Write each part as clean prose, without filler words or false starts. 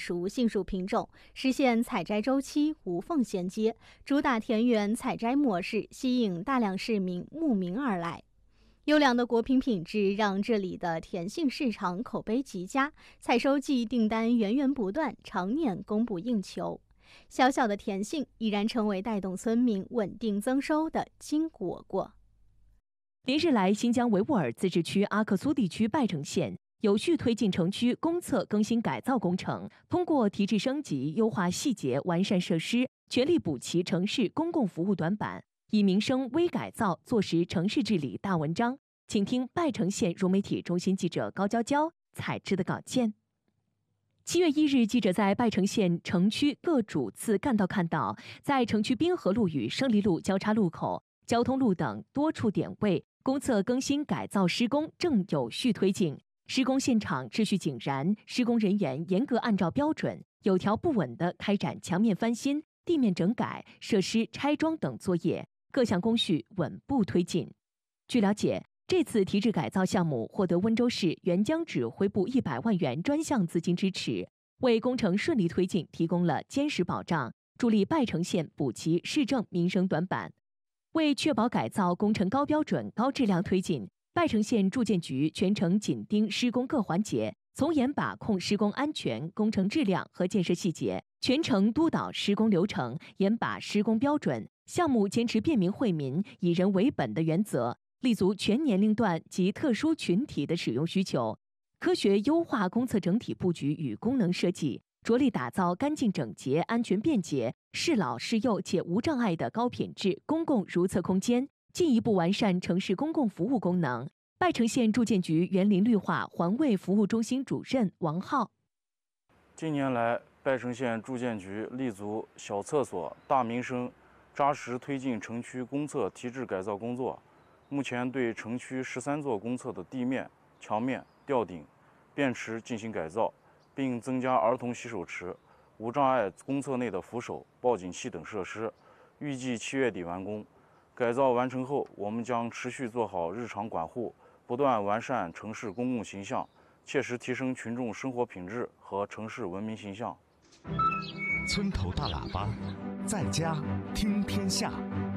熟杏树品种，实现采摘周期无缝衔接，主打田园采摘模式，吸引大量市民慕名而来。优良的果品品质让这里的甜杏市场口碑极佳，采收季订单源源不断，常年供不应求。小小的甜杏已然成为带动村民稳定增收的金果果。 连日来，新疆维吾尔自治区阿克苏地区拜城县有序推进城区公厕更新改造工程，通过提质升级、优化细节、完善设施，全力补齐城市公共服务短板，以民生微改造坐实城市治理大文章。请听拜城县融媒体中心记者高娇娇采制的稿件。7月1日，记者在拜城县城区各主次干道看到，在城区滨河路与胜利路交叉路口、交通路等多处点位，公厕更新改造施工正有序推进。施工现场秩序井然，施工人员严格按照标准，有条不紊地开展墙面翻新、地面整改、设施拆装等作业，各项工序稳步推进。据了解，这次提质改造项目获得温州市沅江指挥部100万元专项资金支持，为工程顺利推进提供了坚实保障，助力拜城县补齐市政民生短板。为确保改造工程高标准、高质量推进，拜城县住建局全程紧盯施工各环节，从严把控施工安全、工程质量和建设细节，全程督导施工流程，严把施工标准。项目坚持便民惠民、以人为本的原则，立足全年龄段及特殊群体的使用需求，科学优化公厕整体布局与功能设计，着力打造干净整洁、安全便捷、适老适幼且无障碍的高品质公共如厕空间，进一步完善城市公共服务功能。拜城县住建局园林绿化环卫服务中心主任王浩： 近年来，拜城县住建局立足小厕所、大民生，扎实推进城区公厕提质改造工作。目前对城区13座公厕的地面、墙面、吊顶、便池进行改造，并增加儿童洗手池、无障碍公厕内的扶手、报警器等设施，预计7月底完工。改造完成后，我们将持续做好日常管护，不断完善城市公共形象，切实提升群众生活品质和城市文明形象。 村头大喇叭，在家听天下。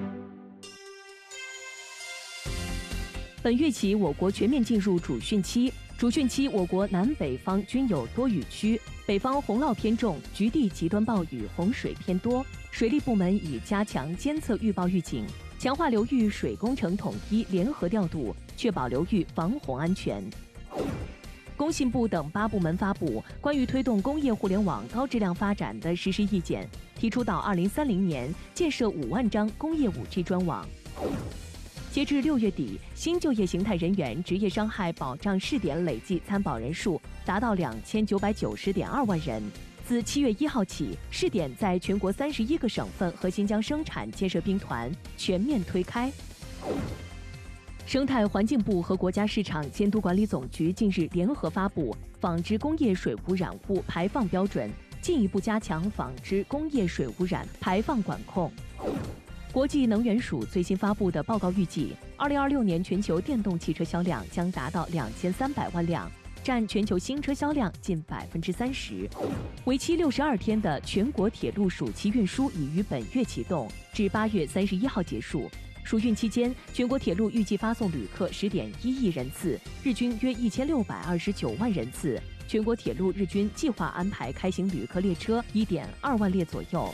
本月起，我国全面进入主汛期。主汛期，我国南北方均有多雨区，北方洪涝偏重，局地极端暴雨、洪水偏多。水利部门已加强监测预报预警，强化流域水工程统一联合调度，确保流域防洪安全。工信部等8部门发布关于推动工业互联网高质量发展的实施意见，提出到2030年建设5万张工业5G 专网。截至6月底，新就业形态人员职业伤害保障试点累计参保人数达到2990.2万人。自7月1号起，试点在全国31个省份和新疆生产建设兵团全面推开。生态环境部和国家市场监督管理总局近日联合发布纺织工业水污染物排放标准，进一步加强纺织工业水污染排放管控。国际能源署最新发布的报告预计，2026年全球电动汽车销量将达到2300万辆，占全球新车销量近30%。为期62天的全国铁路暑期运输已于本月启动，至8月31号结束。暑运期间，全国铁路预计发送旅客10.1亿人次，日均约1629万人次。全国铁路日均计划安排开行旅客列车1.2万列左右。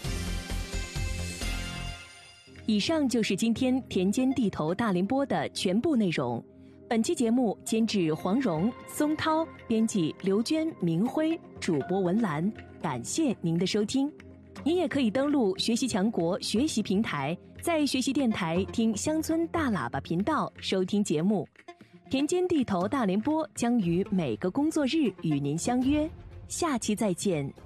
以上就是今天田间地头大联播的全部内容。本期节目监制黄蓉、松涛，编辑刘娟、明辉，主播文兰。感谢您的收听。您也可以登录学习强国学习平台，在学习电台听乡村大喇叭频道收听节目。田间地头大联播将于每个工作日与您相约，下期再见。